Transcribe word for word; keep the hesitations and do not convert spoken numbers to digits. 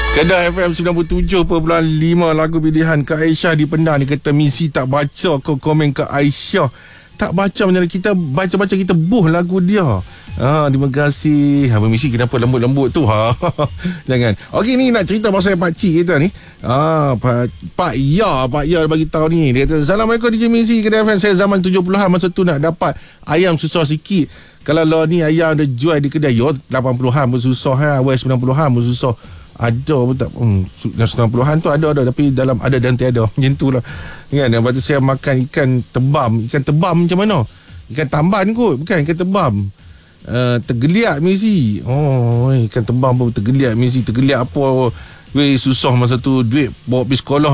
Kedah F M sembilan puluh tujuh perpuluhan lima, lagu pilihan Kak Aisyah dipendang. Dia kata misi tak baca kau komen Kak Aisyah. Tak baca macam mana kita baca-baca, kita buh lagu dia. Ha, terima kasih. Ha, misi kenapa lembut-lembut tu? Ha. Jangan. Okey, ni nak cerita pasal pakcik kita ni. Ha, Pak Pak Ya, Pak Ya bagi tahu ni. Dia kata, "Assalamualaikum D J Misi Kedah F M. Saya zaman tujuh puluhan, masa tu nak dapat ayam susah sikit. Kalau lo ni ayam dia jual di kedai, yo lapan puluhan pun susah ha, awal sembilan puluhan pun susah. Ada pun tak, hmm, sembilan puluhan tu ada ada tapi dalam ada dan tiada. Macam tu lah kan. Lepas tu saya makan ikan tebam. Ikan tebam macam mana? Ikan tamban kot, bukan ikan tebam. uh, Tergeliat misi. Oh, ikan tebam pun tergeliat misi. Tergeliat apa? Weh, susah masa tu, duit bawa pergi sekolah